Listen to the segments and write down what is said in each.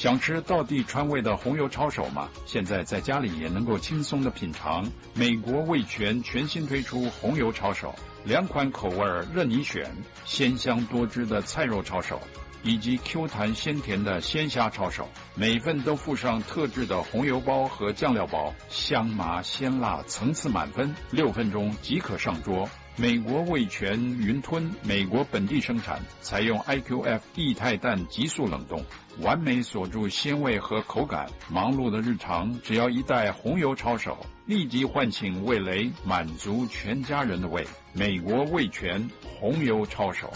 想吃道地川味的红油抄手吗？现在在家里也能够轻松的品尝。美国味全全新推出红油抄手，2款口味任你选，鲜香多汁的菜肉抄手，以及 Q 弹鲜甜的鲜虾抄手，每份都附上特制的红油包和酱料包，香麻鲜辣，层次满分，6分钟即可上桌。美国味全云吞，美国本地生产，采用 IQF 液态氮急速冷冻，完美锁住鲜味和口感。忙碌的日常，只要一袋红油抄手，立即唤醒味蕾，满足全家人的胃。美国味全红油抄手。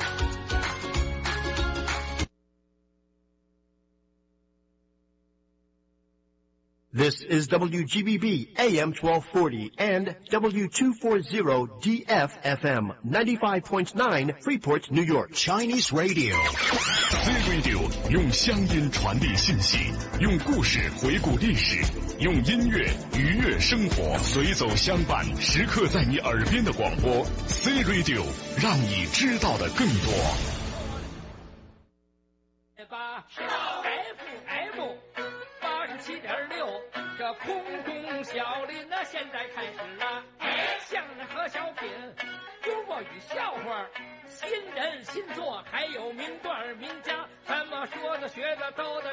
This is WGBB AM 1240 and W240 DFFM 95.9 Freeport, New York. Chinese Radio. C Radio 用乡音传递信息，用故事回顾历史，用音乐愉悦生活，随走相伴，时刻在你耳边的广播。C Radio 让你知道的更多。 87.6，这空中小林呢，现在开始了。相声和小品，幽默与笑话，新人新作，还有名段名家，怎么说的学的都的。